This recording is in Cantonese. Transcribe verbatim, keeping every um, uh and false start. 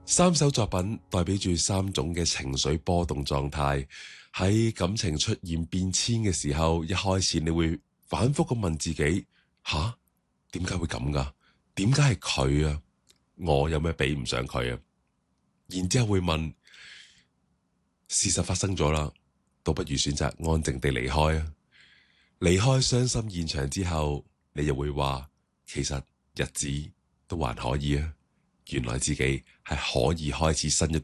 三首作品代表住三種嘅情緒波動狀態。喺感情出現變遷嘅時候，一開始你會反覆咁問自己：吓，點解會咁噶？點解係佢啊？我有咩比唔上佢啊？然之後會問：事實發生咗啦，倒不如選擇安靜地離開啊！離開傷心現場之後，你又會話：其實日子都還可以啊！原來自己係可以開始新一段